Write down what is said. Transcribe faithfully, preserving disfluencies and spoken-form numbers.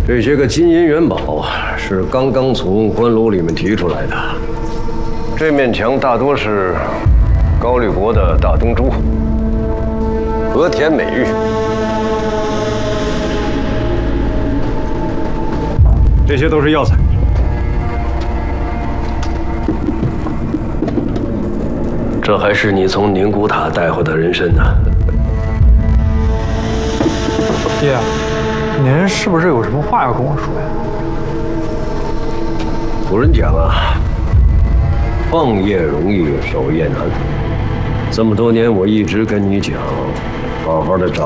这些个金银元宝是刚刚从官楼里面提出来的。这面墙大多是高丽国的大灯珠、和田美玉。这些都是药材。这还是你从宁古塔带回的人参呢。 爹，您是不是有什么话要跟我说呀？ 古人讲啊，放业容易，守业难。这么多年，我一直跟你讲，好好的找。